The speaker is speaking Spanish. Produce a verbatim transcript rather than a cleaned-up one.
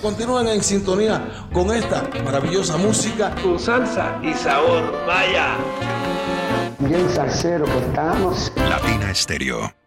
continúen en sintonía con esta maravillosa música. Con salsa y sabor, vaya. Bien salsero que estamos. Latina Estéreo.